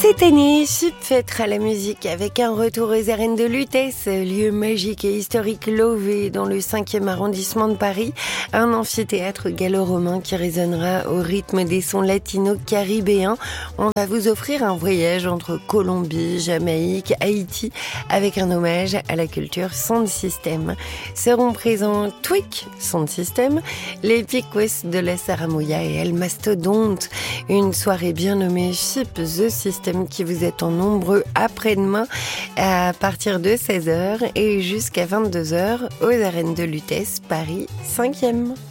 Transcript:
Cette année, Chip fêtera la musique avec un retour aux arènes de Lutèce, lieu magique et historique lové dans le 5e arrondissement de Paris, un amphithéâtre gallo-romain qui résonnera au rythme des sons latino-caribéens. On va vous offrir un voyage entre Colombie, Jamaïque, Haïti, avec un hommage à la culture Sound System. Seront présents Twik, Sound System, les Picos de la Saramouya et El Mastodonte. Une soirée bien nommée Chip The System qui vous attend nombreux après-demain à partir de 16h et jusqu'à 22h aux arènes de Lutèce, Paris 5e.